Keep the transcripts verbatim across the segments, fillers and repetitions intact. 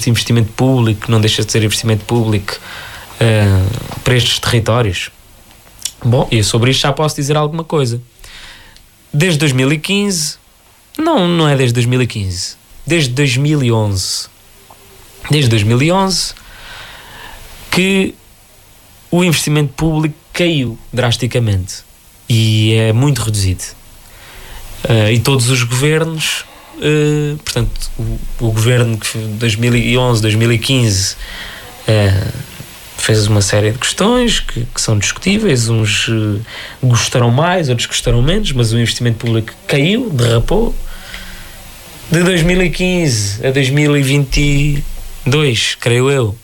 este investimento público, não deixa de ser investimento público uh, para estes territórios. Bom, e sobre isto já posso dizer alguma coisa. Desde dois mil e quinze, não, não é desde dois mil e quinze, desde dois mil e onze, desde dois mil e onze que o investimento público caiu drasticamente e é muito reduzido. Uh, e todos os governos, uh, portanto, o, o governo que de dois mil e onze, dois mil e quinze uh, fez uma série de questões que, que são discutíveis, uns uh, gostaram mais, outros gostaram menos, mas o investimento público caiu, derrapou. De dois mil e quinze a dois mil e vinte e dois, creio eu,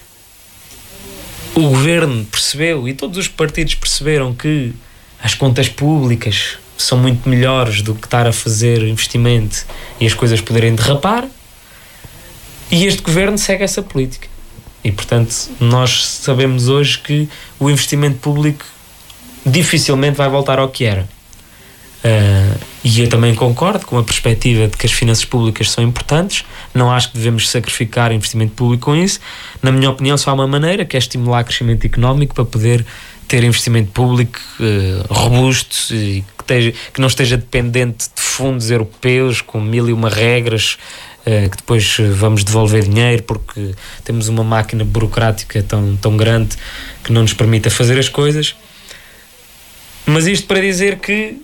o governo percebeu e todos os partidos perceberam que as contas públicas são muito melhores do que estar a fazer investimento e as coisas poderem derrapar, e este governo segue essa política. E, portanto, nós sabemos hoje que o investimento público dificilmente vai voltar ao que era. Uh, e eu também concordo com a perspectiva de que as finanças públicas são importantes. Não acho que devemos sacrificar investimento público com isso. Na minha opinião, só há uma maneira, que é estimular o crescimento económico para poder ter investimento público uh, robusto e que, esteja, que não esteja dependente de fundos europeus com mil e uma regras uh, que depois vamos devolver dinheiro porque temos uma máquina burocrática tão, tão grande que não nos permita fazer as coisas. Mas isto para dizer que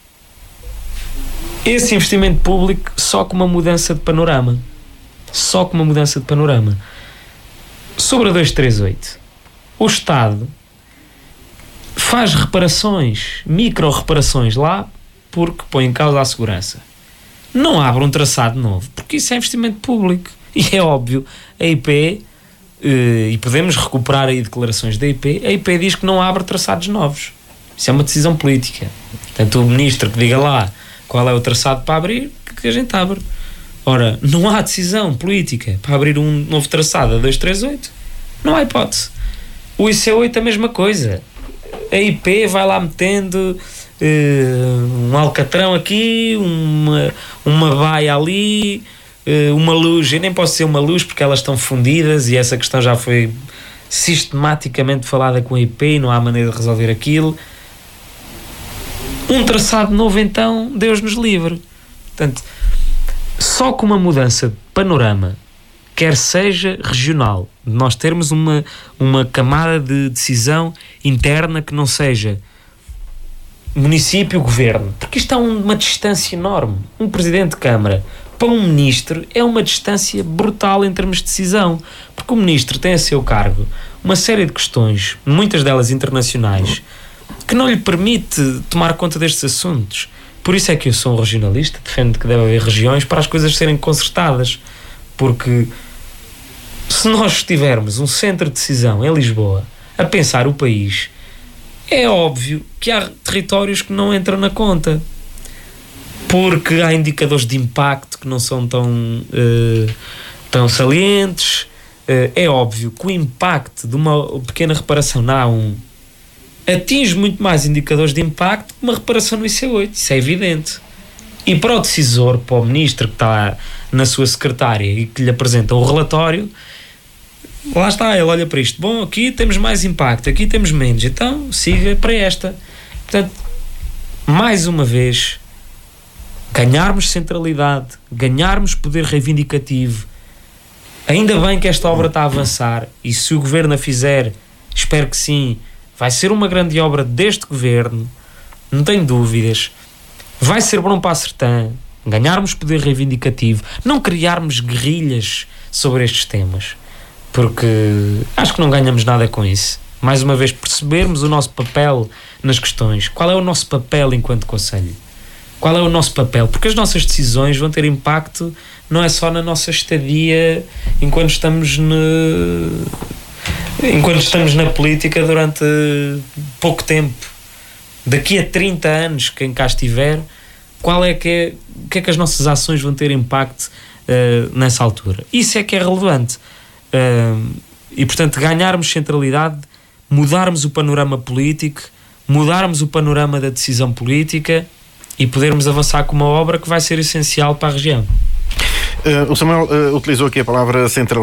esse investimento público só com uma mudança de panorama, só com uma mudança de panorama. Sobre a duzentos e trinta e oito, o Estado faz reparações, micro-reparações lá, porque põe em causa a segurança. Não abre um traçado novo, porque isso é investimento público. E é óbvio, a I P, e podemos recuperar aí declarações da I P, a I P diz que não abre traçados novos. Isso é uma decisão política. Portanto, o ministro que diga lá qual é o traçado para abrir, que a gente abre. Ora, não há decisão política para abrir um novo traçado a duzentos e trinta e oito. Não há hipótese. O I C oito é a mesma coisa. A I P vai lá metendo uh, um alcatrão aqui, uma, uma baia ali, uh, uma luz. Eu nem posso ser uma luz porque elas estão fundidas e essa questão já foi sistematicamente falada com a I P e não há maneira de resolver aquilo. Um traçado novo, então, Deus nos livre. Portanto, só com uma mudança de panorama, quer seja regional, de nós termos uma, uma camada de decisão interna que não seja município-governo, porque isto é uma distância enorme. Um presidente de Câmara para um ministro é uma distância brutal em termos de decisão, porque o ministro tem a seu cargo uma série de questões, muitas delas internacionais, que não lhe permite tomar conta destes assuntos. Por isso é que eu sou um regionalista, defendo que deve haver regiões para as coisas serem concertadas, porque se nós tivermos um centro de decisão em Lisboa a pensar o país, é óbvio que há territórios que não entram na conta, porque há indicadores de impacto que não são tão, uh, tão salientes. Uh, é óbvio que o impacto de uma pequena reparação na A um atinge muito mais indicadores de impacto que uma reparação no I C oito, isso é evidente. E para o decisor, para o ministro que está na sua secretária e que lhe apresenta o relatório, lá está, ele olha para isto, bom, aqui temos mais impacto, aqui temos menos, então siga para esta. Portanto, mais uma vez, ganharmos centralidade, ganharmos poder reivindicativo. Ainda bem que esta obra está a avançar e se o governo a fizer, espero que sim, vai ser uma grande obra deste governo, não tenho dúvidas. Vai ser bom para a Sertã, ganharmos poder reivindicativo, não criarmos guerrilhas sobre estes temas, porque acho que não ganhamos nada com isso. Mais uma vez, percebermos o nosso papel nas questões. Qual é o nosso papel enquanto Conselho? Qual é o nosso papel? Porque as nossas decisões vão ter impacto não é só na nossa estadia enquanto estamos no... enquanto estamos na política durante pouco tempo. Daqui a trinta anos, quem cá estiver, qual é que é, o que é que as nossas ações vão ter impacto uh, nessa altura? Isso é que é relevante. Uh, e, portanto, ganharmos centralidade, mudarmos o panorama político, mudarmos o panorama da decisão política e podermos avançar com uma obra que vai ser essencial para a região. Uh, o Samuel uh, utilizou aqui a palavra central.